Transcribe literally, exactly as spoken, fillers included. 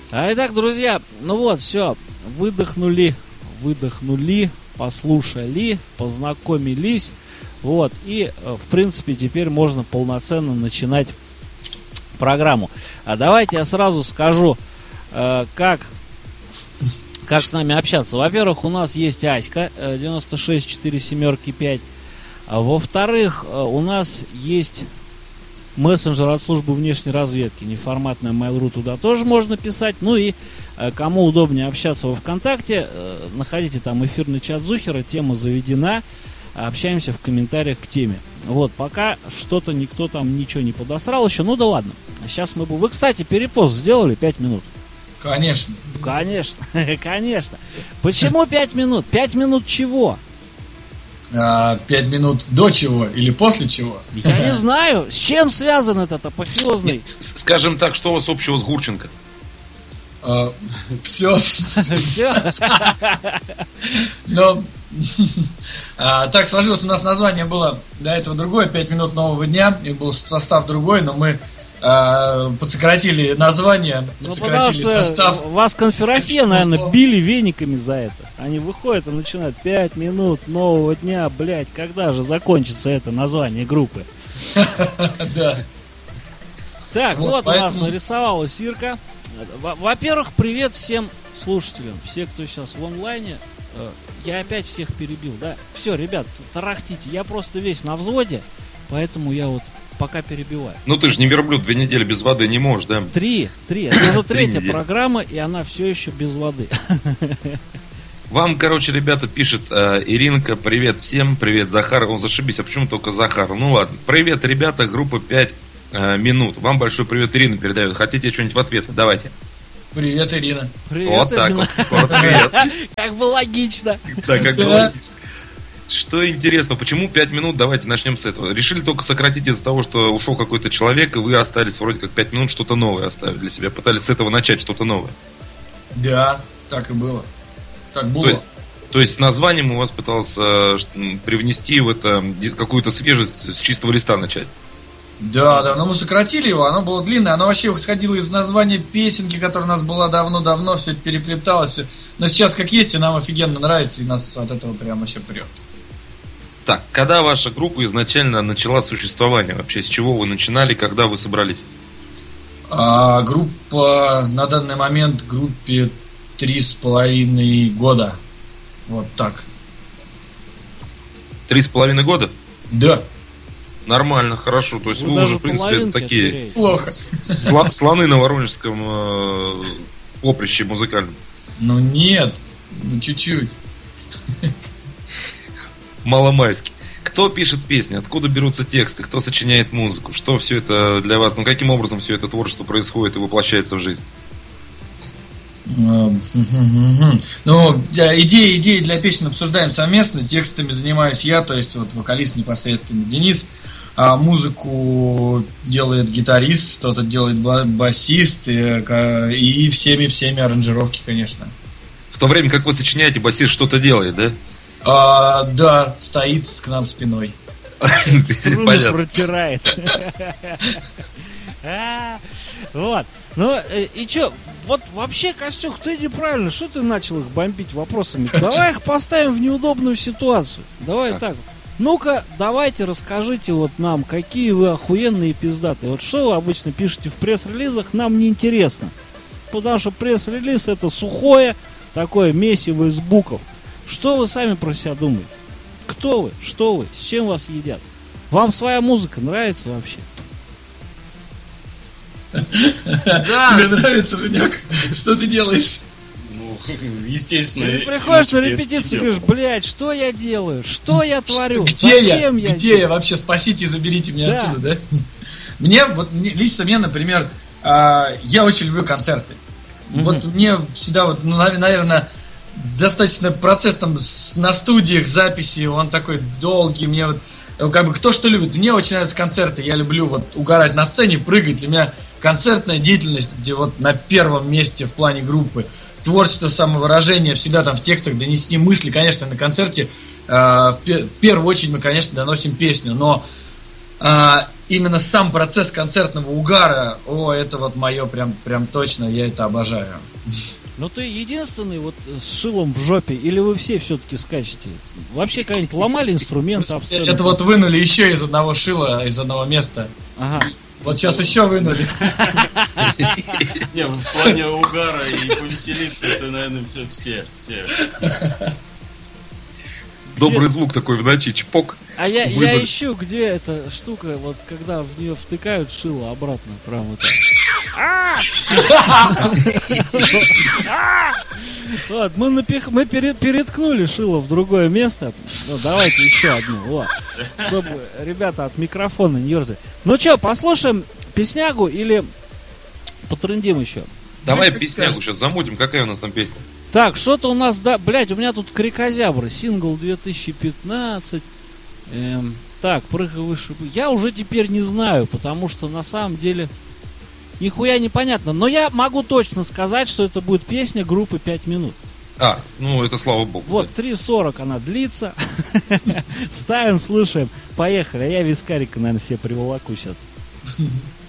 А итак, друзья, ну вот, все, выдохнули, выдохнули, послушали, познакомились, вот, и, в принципе, теперь можно полноценно начинать программу. А давайте я сразу скажу, э, как, как с нами общаться. Во-первых, у нас есть Аська, э, девяносто шесть четыре семерки пять. А во-вторых, э, у нас есть мессенджер от службы внешней разведки, неформатная Mail.ru, туда тоже можно писать. Ну и э, кому удобнее общаться во ВКонтакте, э, находите там эфирный чат Зухера, тема заведена, общаемся в комментариях к теме. Вот, пока что-то никто там ничего не подосрал еще, ну да ладно. Сейчас мы будем... Вы, кстати, перепост сделали пять минут? Конечно. Конечно, конечно. Почему пять минут? пять минут чего? Пять минут до чего или после чего? Я не знаю. С чем связан этот апофеозный? Скажем так, что у вас общего с Гурченко? Все. Все? Но так сложилось, у нас название было до этого другое, пять минут нового дня, и был состав другой, но мы подсократили название, ну, подсократили потому что состав. Вас конферансье, наверное, били вениками за это. Они выходят и начинают пять минут нового дня, блять, когда же закончится это название группы? Да. Так, вот у нас нарисовалась Ирка. Во-первых, привет всем слушателям, все, кто сейчас в онлайне. Я опять всех перебил, да? Все, ребят, тарахтите, я просто весь на взводе, поэтому я вот пока перебиваю. Ну ты же не верблюд, две недели без воды не можешь, да? Три, три, это уже третья программа, и она все еще без воды. Вам, короче, ребята, пишет э, Иринка, привет всем, привет, Захар. Он зашибись, а почему только Захар? Ну ладно, привет, ребята, группа пять э, минут. Вам большой привет, Ирина передает. Хотите что-нибудь в ответ? Давайте. Привет, Ирина. Привет, вот так Ирина. вот, коротко и ясно. Как бы логично. Да, как бы логично. Что интересно, почему пять минут? Давайте начнем с этого. Решили только сократить из-за того, что ушел какой-то человек, и вы остались вроде как пять минут, что-то новое оставили для себя. Пытались с этого начать что-то новое. Да, так и было. Так было. То есть, то есть с названием у вас пытался привнести в это какую-то свежесть, с чистого листа начать. Да, да, но мы сократили его, оно было длинное, оно вообще исходило из названия песенки, которая у нас была давно-давно, все это переплеталось. Но сейчас как есть, и нам офигенно нравится, и нас от этого прям вообще прет. Так, когда ваша группа изначально начала существование? Вообще, с чего вы начинали, когда вы собрались? А, группа на данный момент группе три с половиной года. Вот так. Три с половиной года? Да. Нормально, хорошо. То есть вы, вы уже, в принципе, такие плохо. Слоны на воронежском э, поприще музыкальном. Ну нет, ну чуть-чуть. Маломайский. Кто пишет песни? Откуда берутся тексты? Кто сочиняет музыку? Что все это для вас? Ну, каким образом все это творчество происходит и воплощается в жизнь? Ну, идеи, идеи для песен обсуждаем совместно. Текстами занимаюсь я, то есть вот вокалист непосредственно Денис. А музыку делает гитарист, что-то делает басист и, и всеми-всеми аранжировки, конечно. В то время как вы сочиняете, басист что-то делает, да? А, да, стоит к нам спиной. Струны протирает. Вот. Ну, и чё, вот вообще, Костюк, ты неправильно, что ты начал их бомбить вопросами? Давай их поставим в неудобную ситуацию. Давай так. Ну-ка, давайте расскажите вот нам, какие вы охуенные пиздатые. Вот что вы обычно пишете в пресс-релизах, нам не интересно. Потому что пресс-релиз это сухое, такое месиво из букв. Что вы сами про себя думаете? Кто вы? Что вы? С чем вас едят? Вам своя музыка нравится вообще? Да. Тебе нравится, Женек? Что ты делаешь? Ну, естественно. Ты приходишь на репетицию и говоришь, блядь, что я делаю? Что я творю? Где Зачем я? я? Где я? Вообще спасите и заберите меня да. отсюда, да? Мне, вот лично мне, например, я очень люблю концерты. Mm-hmm. Вот мне всегда, вот, ну, наверное, достаточно процесс там на студиях, записи, он такой долгий, мне вот, как бы, кто что любит. Мне очень нравятся концерты, я люблю вот угорать на сцене, прыгать. Для меня концертная деятельность, где вот на первом месте в плане группы. Творчество, самовыражение, всегда там в текстах донести мысли. Конечно, на концерте э, в первую очередь мы, конечно, доносим песню, но а, именно сам процесс концертного угара, о, это вот мое прям, прям точно, я это обожаю. Ну ты единственный вот с шилом в жопе, или вы все все-таки скачете? Вообще когда-нибудь ломали инструменты абсолютно? Это вот вынули еще из одного шила, из одного места. Ага. Вот сейчас еще вынули. Не, в плане угара и повеселиться, это, наверное, все, все, все. Добрый звук такой в ночи, чпок. А я, я Вынули. ищу, где эта штука, вот когда в нее втыкают шило обратно, прям вот так. Вот, мы, напих... мы пере... переткнули шило в другое место. Ну, давайте еще одну, вот. Чтобы ребята от микрофона не ерзали. Ну что, послушаем песнягу или потрындим еще? Давай как песнягу скажешь. сейчас замутим. Какая у нас там песня? Так, что-то у нас, да, блядь, у меня тут крикозябры, сингл две тысячи пятнадцать. Эм, так, прыгай выше. Я уже теперь не знаю, потому что на самом деле нихуя непонятно. Но я могу точно сказать, что это будет песня группы пять минут. А, ну это слава богу. Вот, три сорок она длится. Ставим, слушаем. Поехали. А я вискарика, наверное, себе приволоку сейчас.